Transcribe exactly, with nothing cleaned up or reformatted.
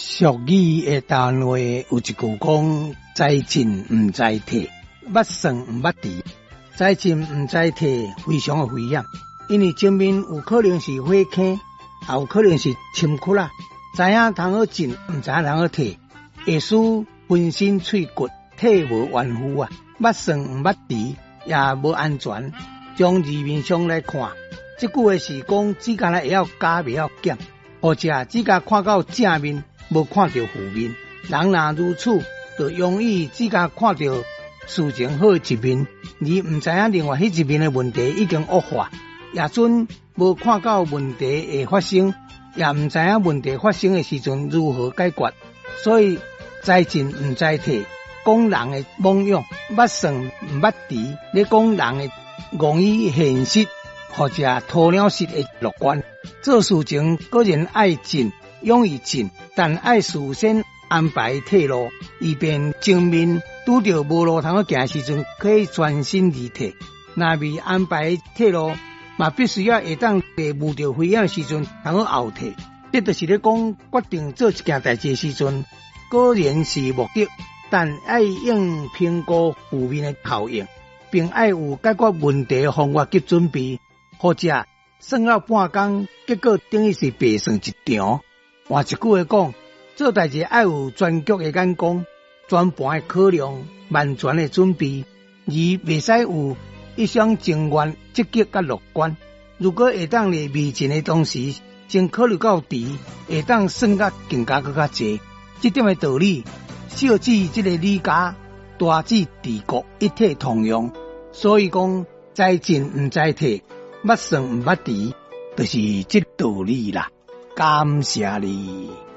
俗语的单话有一句讲：知进唔知退，捌算唔捌除。知进唔知退非常的危险，因为前面有可能是火坑，也有可能是深窟啦。知影通好进，唔知影通好退，会使分身碎骨，体无完肤啊！捌算唔捌除，也无安全。从字面上来看，这句话是讲只干来会晓加袂晓减，或者只干看到正面，无看到负面。人若如此，就容易只干看到事情好一面，而唔知影另外迄一面的问题已经恶化，也准无看到问题会发生，也唔知影问题发生的时阵如何解决。所以知进唔知退，讲人的妄想，捌算唔捌除，咧讲人的戇于现实或者鸵鸟式的乐观。做事情个人爱进，勇于进，但爱事先安排退路，以便前面拄到无路通行时阵，可以全身而退。若未安排退路，嘛必须要会当在遇到危险的时阵，通好后退。这就是咧讲，决定做一件代志的时阵，个人是目的，但爱用评估负面的效应，并爱有解决问题的方法及准备，或者算到半工，结果等于是白算一场。换一句话讲，做代志爱有全局的眼光、全盘的考量、万全的准备，而袂使有一厢情愿、积极甲乐观。如果会当在未尽的同时，先考虑到除，会当算甲更加更加济。这点的道理，小指这个理解，大指治国一体通用。所以讲，知进唔知退，捌算唔捌除，就是这道理啦。感谢你。